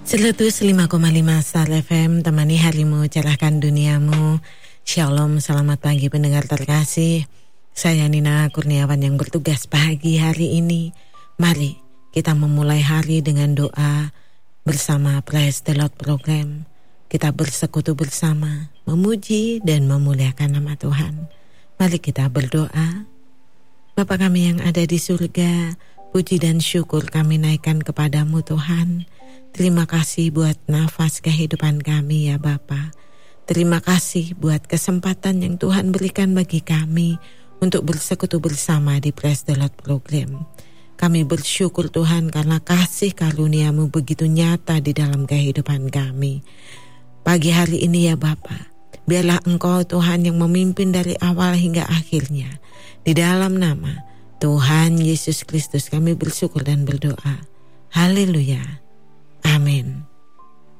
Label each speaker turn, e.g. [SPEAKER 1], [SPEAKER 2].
[SPEAKER 1] 105,5 Star FM, temani harimu, cerahkan duniamu. Shalom, selamat pagi pendengar terkasih. Saya Nina Kurniawan yang bertugas pagi hari ini. Mari kita memulai hari dengan doa bersama Praise the Lord program. Kita bersekutu bersama, memuji dan memuliakan nama Tuhan. Mari kita berdoa. Bapa kami yang ada di surga, puji dan syukur kami naikkan kepadamu Tuhan. Terima kasih buat nafas kehidupan kami ya Bapa. Terima kasih buat kesempatan yang Tuhan berikan bagi kami untuk bersekutu bersama di Praise the Lord program. Kami bersyukur Tuhan karena kasih karunia-Mu begitu nyata di dalam kehidupan kami. Pagi hari ini ya Bapa, biarlah Engkau Tuhan yang memimpin dari awal hingga akhirnya. Di dalam nama Tuhan Yesus Kristus kami bersyukur dan berdoa. Haleluya. Amin.